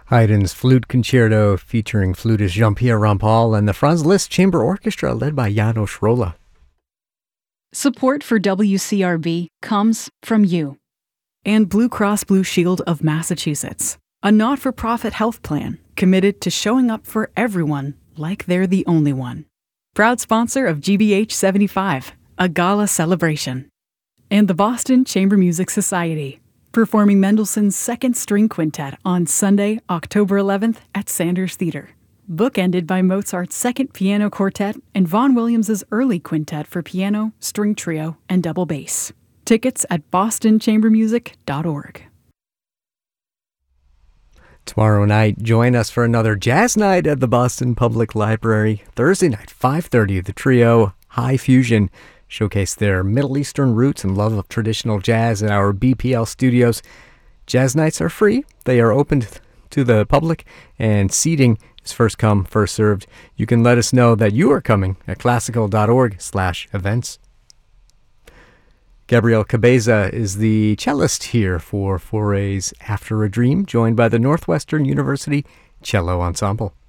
Haydn's Flute Concerto featuring flutist Jean-Pierre Rampal and the Franz Liszt Chamber Orchestra led by János Róla. Support for WCRB comes from you. And Blue Cross Blue Shield of Massachusetts, a not-for-profit health plan committed to showing up for everyone like they're the only one. Proud sponsor of GBH 75, a gala celebration. And the Boston Chamber Music Society, performing Mendelssohn's Second String Quintet on Sunday, October 11th at Sanders Theater. Bookended by Mozart's Second Piano Quartet and Vaughan Williams' Early Quintet for piano, string trio, and double bass. Tickets at bostonchambermusic.org. Tomorrow night, join us for another jazz night at the Boston Public Library. Thursday night, 5:30, the trio High Fusion showcase their Middle Eastern roots and love of traditional jazz in our BPL studios. Jazz nights are free. They are open to the public, and seating is first come, first served. You can let us know that you are coming at classical.org/events. Gabriel Cabeza is the cellist here for Forays After a Dream, joined by the Northwestern University Cello Ensemble.